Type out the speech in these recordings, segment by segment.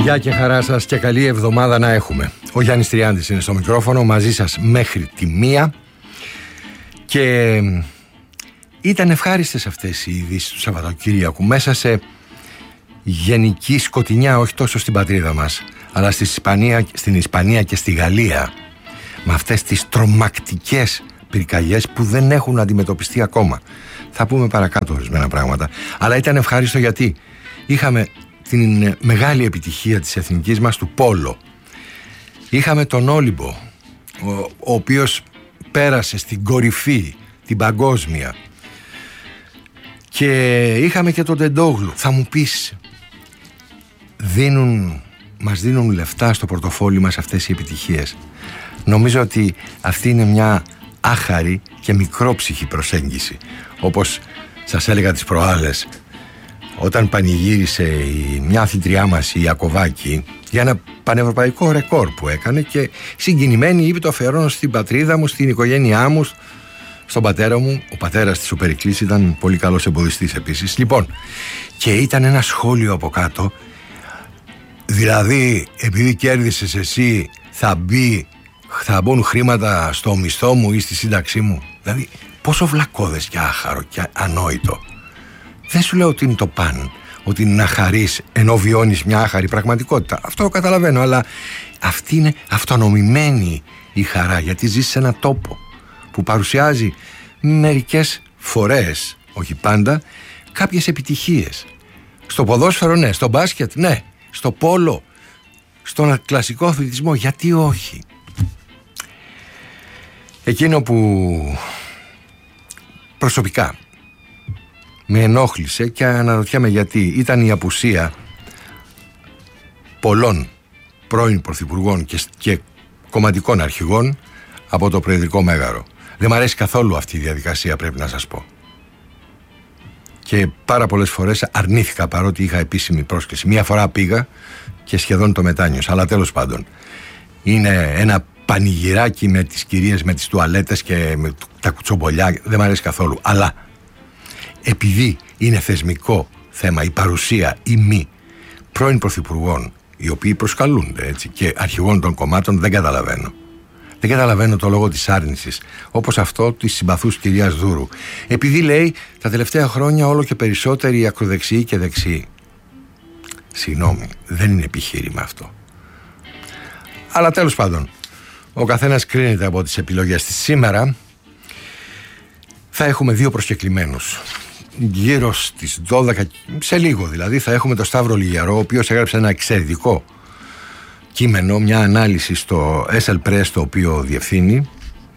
Γεια και χαρά σας και καλή εβδομάδα να έχουμε. Ο Γιάννης Τριάντης είναι στο μικρόφωνο, μαζί σας μέχρι τη 1. Και ήταν ευχάριστες αυτές οι ειδήσεις του Σαββατοκύριακου, μέσα σε γενική σκοτεινιά, όχι τόσο στην πατρίδα μας, αλλά στην Ισπανία και στη Γαλλία, με αυτές τις τρομακτικές πυρκαγιές που δεν έχουν αντιμετωπιστεί ακόμα. Θα πούμε παρακάτω ορισμένα πράγματα. Αλλά ήταν ευχάριστο γιατί είχαμε την μεγάλη επιτυχία της εθνικής μας του πόλο. Είχαμε τον Όλυμπο, ο οποίος πέρασε στην κορυφή, την παγκόσμια. Και είχαμε και τον Τεντόγλου. Θα μου πεις, μας δίνουν λεφτά στο πορτοφόλι μας αυτές οι επιτυχίες? Νομίζω ότι αυτή είναι μια άχαρη και μικρόψυχη προσέγγιση. Όπως σας έλεγα τις προάλλες, όταν πανηγύρισε μια αθλητριά μας, η Ιακωβάκη, για ένα πανευρωπαϊκό ρεκόρ που έκανε, και συγκινημένη είπε: το αφιερώνω στην πατρίδα μου, στην οικογένειά μου, στον πατέρα μου. Ο πατέρας της, ο Περικλής, ήταν πολύ καλός εμποδιστής επίσης. Λοιπόν, και ήταν ένα σχόλιο από κάτω, δηλαδή επειδή κέρδισες εσύ θα μπουν χρήματα στο μισθό μου ή στη σύνταξή μου. Δηλαδή πόσο βλακώδες και άχαρο και ανόητο. Δεν σου λέω ότι είναι το παν, ότι είναι να χαρείς ενώ βιώνεις μια άχαρη πραγματικότητα. Αυτό το καταλαβαίνω, αλλά αυτή είναι αυτονομημένη η χαρά, γιατί ζεις σε ένα τόπο που παρουσιάζει μερικές φορές, όχι πάντα, κάποιες επιτυχίες. Στο ποδόσφαιρο ναι, στο μπάσκετ ναι, στο πόλο, στον κλασικό αθλητισμό, γιατί όχι? Εκείνο που προσωπικά με ενόχλησε και αναρωτιέμαι γιατί, ήταν η απουσία πολλών πρώην πρωθυπουργών και κομματικών αρχηγών από το προεδρικό μέγαρο. Δεν μ' αρέσει καθόλου αυτή η διαδικασία, πρέπει να σας πω. Και πάρα πολλές φορές αρνήθηκα, παρότι είχα επίσημη πρόσκληση. Μία φορά πήγα και σχεδόν το μετάνιωσα, αλλά τέλος πάντων. Είναι ένα πανηγυράκι με τις κυρίες, με τις τουαλέτες και με τα κουτσομπολιά. Δεν μ' αρέσει καθόλου. Αλλά επειδή είναι θεσμικό θέμα η παρουσία ή μη πρώην πρωθυπουργών, οι οποίοι προσκαλούνται έτσι, και αρχηγών των κομμάτων, δεν καταλαβαίνω. Δεν καταλαβαίνω το λόγο της άρνησης, όπως αυτό της συμπαθούς κυρίας Δούρου. Επειδή λέει τα τελευταία χρόνια όλο και περισσότεροι ακροδεξιοί και δεξιοί. Συγγνώμη, δεν είναι επιχείρημα αυτό. Αλλά τέλος πάντων, ο καθένας κρίνεται από τις επιλογές της. Σήμερα θα έχουμε 2 προσκεκλημένους. Γύρω στις 12, σε λίγο δηλαδή, θα έχουμε τον Σταύρο Λιγιαρό, ο οποίος έγραψε ένα εξαιρετικό κείμενο, μια ανάλυση στο SL Press, το οποίο διευθύνει,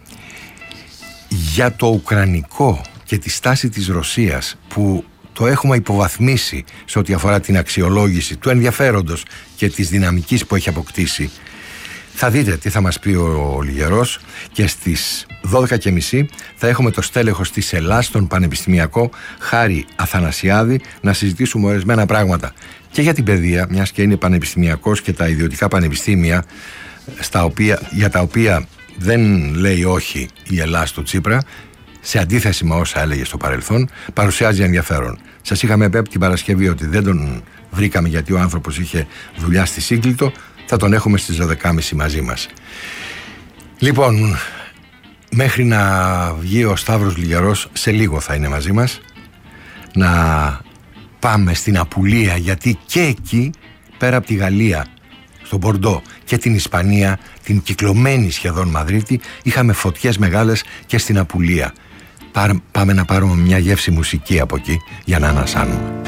για το ουκρανικό και τη στάση της Ρωσίας, που το έχουμε υποβαθμίσει σε ό,τι αφορά την αξιολόγηση του ενδιαφέροντος και της δυναμικής που έχει αποκτήσει. Θα δείτε τι θα μας πει ο Λιγερός, και στις 12.30 θα έχουμε το στέλεχος της Ελλάς, τον πανεπιστημιακό Χάρη Αθανασιάδη, να συζητήσουμε ορισμένα πράγματα και για την παιδεία, μιας και είναι πανεπιστημιακός, και τα ιδιωτικά πανεπιστήμια για τα οποία δεν λέει όχι η Ελλάς του Τσίπρα, σε αντίθεση με όσα έλεγε στο παρελθόν, παρουσιάζει ενδιαφέρον. Σας είχαμε πει την Παρασκευή ότι δεν τον βρήκαμε γιατί ο άνθρωπος είχε δουλειά στη Σύγκλιτο. Θα τον έχουμε στις 12.30 μαζί μας. Λοιπόν, μέχρι να βγει ο Σταύρος Λιγιαρός, σε λίγο θα είναι μαζί μας, να πάμε στην Απουλία, γιατί και εκεί, πέρα από τη Γαλλία, στον Μπορντό και την Ισπανία, την κυκλωμένη σχεδόν Μαδρίτη, είχαμε φωτιές μεγάλες και στην Απουλία. Πάμε να πάρουμε μια γεύση μουσική από εκεί για να ανασάνουμε.